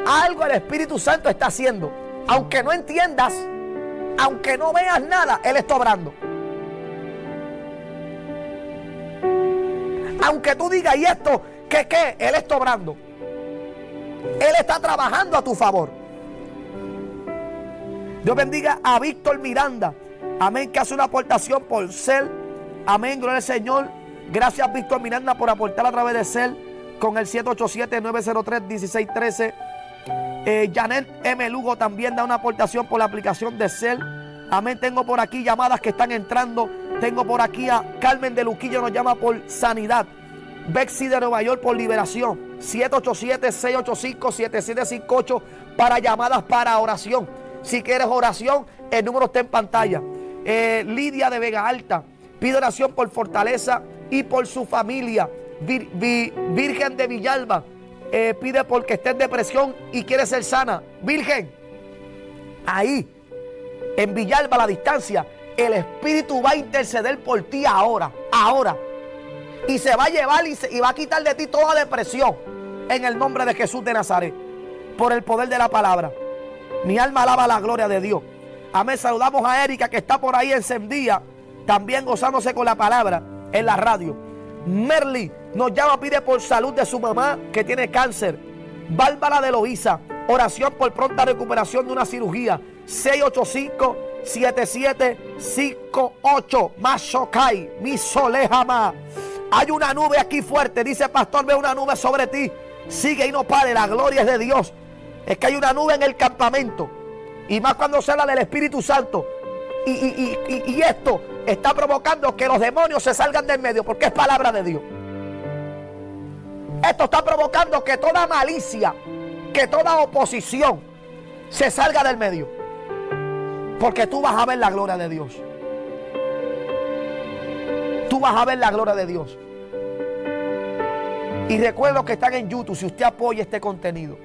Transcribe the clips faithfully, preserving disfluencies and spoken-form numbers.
Algo el Espíritu Santo está haciendo. Aunque no entiendas, aunque no veas nada, Él está obrando. Aunque tú digas, ¿y esto qué qué? Él está obrando. Él está trabajando a tu favor. Dios bendiga a Víctor Miranda. Amén, que hace una aportación por Cel. Amén, gloria al Señor. Gracias, Víctor Miranda, por aportar a través de Cel con el siete ocho siete, nueve cero tres, uno seis uno tres. Eh, Janet M. Lugo también da una aportación por la aplicación de Cel. Amén, tengo por aquí llamadas que están entrando. Tengo por aquí a Carmen de Luquillo, nos llama por sanidad. Bexy de Nueva York por liberación. siete ocho siete, seis ocho cinco, siete siete cinco ocho para llamadas para oración. Si quieres oración, el número está en pantalla. Eh, Lidia de Vega Alta pide oración por fortaleza y por su familia. Vir, vir, Virgen de Villalba eh, pide porque esté en depresión y quiere ser sana. Virgen, ahí en Villalba, a la distancia, el Espíritu va a interceder por ti ahora, ahora. Y se va a llevar y, se, y va a quitar de ti toda depresión en el nombre de Jesús de Nazaret, por el poder de la palabra. Mi alma alaba la gloria de Dios. Amén. Saludamos a Erika, que está por ahí encendida, también gozándose con la palabra en la radio. Merly nos llama, pide por salud de su mamá que tiene cáncer. Bárbara de Loíza, oración por pronta recuperación de una cirugía. seis ocho cinco, siete siete cinco ocho. Mashokai, mi solejama. Hay una nube aquí fuerte, dice pastor, ve una nube sobre ti. Sigue y no pare, la gloria es de Dios. Es que hay una nube en el campamento. Y más cuando se habla del Espíritu Santo. Y, y, y, y esto está provocando que los demonios se salgan del medio, porque es palabra de Dios. Esto está provocando que toda malicia, que toda oposición se salga del medio. Porque tú vas a ver la gloria de Dios. Tú vas a ver la gloria de Dios. Y recuerdo que están en YouTube, si usted apoya este contenido.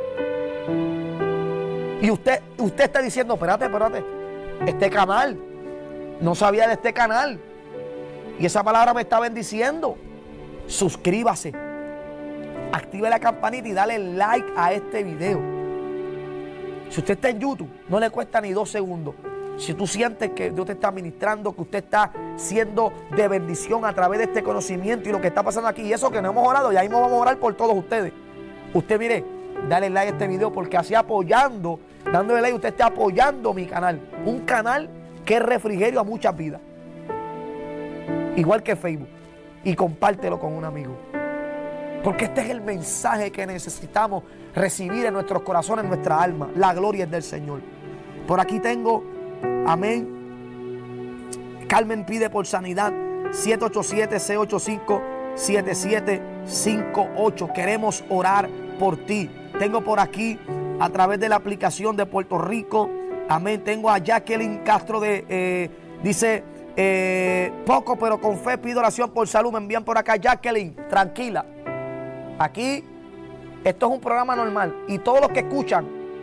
Y usted, usted está diciendo, espérate, espérate, este canal, no sabía de este canal. Y esa palabra me está bendiciendo. Suscríbase, active la campanita y dale like a este video. Si usted está en YouTube, no le cuesta ni dos segundos. Si tú sientes que Dios te está ministrando, que usted está siendo de bendición a través de este conocimiento y lo que está pasando aquí, y eso que no hemos orado, ya mismo vamos a orar por todos ustedes. Usted mire, dale like a este video, porque así apoyando, dándole like, usted está apoyando mi canal. Un canal que es refrigerio a muchas vidas. Igual que Facebook. Y compártelo con un amigo. Porque este es el mensaje que necesitamos recibir en nuestros corazones, en nuestra alma. La gloria es del Señor. Por aquí tengo, amén. Carmen pide por sanidad. siete ocho siete, seis ocho cinco, siete siete cinco ocho. Queremos orar por ti. Tengo por aquí, a través de la aplicación de Puerto Rico, amén. Tengo a Jacqueline Castro de, eh, dice, eh, poco pero con fe pido oración por salud. Me envían por acá. Jacqueline, tranquila. Aquí, esto es un programa normal. Y todos los que escuchan,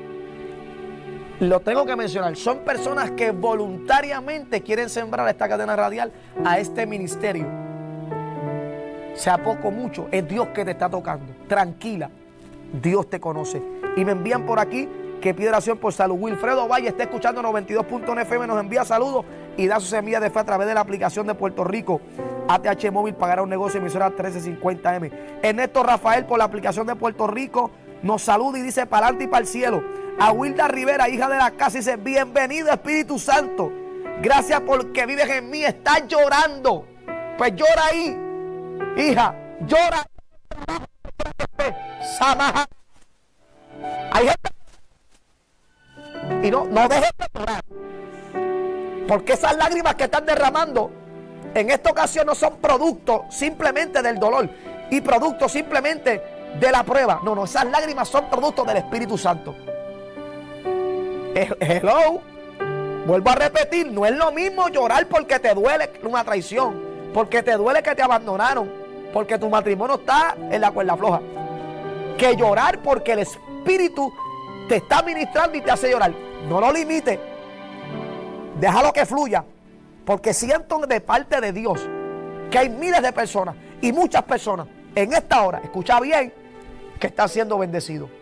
lo tengo que mencionar, son personas que voluntariamente quieren sembrar esta cadena radial a este ministerio. Sea poco o mucho, es Dios que te está tocando. Tranquila, Dios te conoce. Y me envían por aquí que pide oración por salud. Wilfredo Valle está escuchando noventa y dos punto uno F M, nos envía saludos y da su semilla de fe a través de la aplicación de Puerto Rico. A T H Móvil pagará un negocio, emisora trece cincuenta M. Ernesto Rafael por la aplicación de Puerto Rico nos saluda y dice para adelante y para el cielo. A Wilda Rivera, hija de la casa, dice bienvenido Espíritu Santo. Gracias porque vives en mí. Estás llorando. Pues llora ahí, hija, llora. Samaja. Hay gente. Y no, no dejes de llorar. Porque esas lágrimas que están derramando en esta ocasión no son producto simplemente del dolor y producto simplemente de la prueba. No, no, esas lágrimas son producto del Espíritu Santo. Hello. Vuelvo a repetir, no es lo mismo llorar porque te duele una traición, porque te duele que te abandonaron, porque tu matrimonio está en la cuerda floja, que llorar porque el Espíritu te está ministrando y te hace llorar. No lo limites. Déjalo que fluya. Porque siento de parte de Dios que hay miles de personas y muchas personas en esta hora, escucha bien, que están siendo bendecidos.